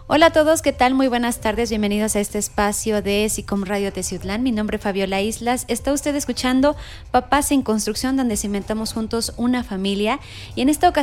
Hola a todos, ¿qué tal? Muy buenas tardes, bienvenidos a este espacio de SICOM Radio Teciutlán. Mi nombre es Fabiola Islas. Está usted escuchando Papás en Construcción, donde cimentamos juntos una familia. Y en esta ocasión